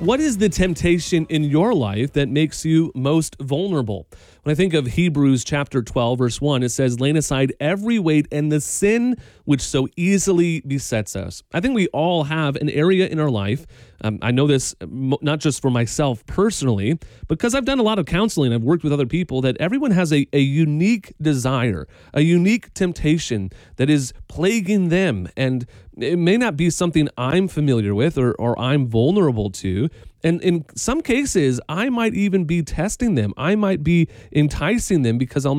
What is the temptation in your life that makes you most vulnerable? When I think of Hebrews chapter 12, verse 1, it says, laying aside every weight and the sin which so easily besets us. I think we all have an area in our life. I know this not just for myself personally, because I've done a lot of counseling. I've worked with other people that everyone has a unique desire, a unique temptation that is plaguing them. And it may not be something I'm familiar with or I'm vulnerable to. And in some cases, I might even be testing them. I might be enticing them because I'll